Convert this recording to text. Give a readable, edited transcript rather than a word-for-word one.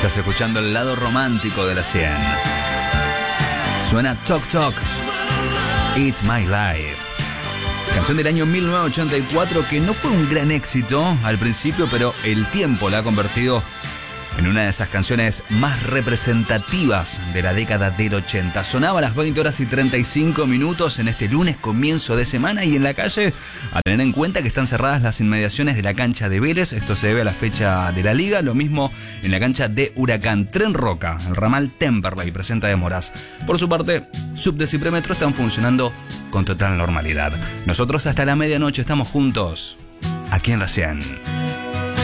Estás escuchando el lado romántico de la 100. Suena Tok Tok, It's My Life. Canción del año 1984 que no fue un gran éxito al principio, pero el tiempo la ha convertido en una de esas canciones más representativas de la década del 80. Sonaba a las 20:35 en este lunes, comienzo de semana, y en la calle, a tener en cuenta que están cerradas las inmediaciones de la cancha de Vélez. Esto se debe a la fecha de la liga. Lo mismo en la cancha de Huracán. Tren Roca, el ramal Temperley, presenta demoras. Por su parte, Subtes y Premetro están funcionando con total normalidad. Nosotros hasta la medianoche estamos juntos, aquí en la 100.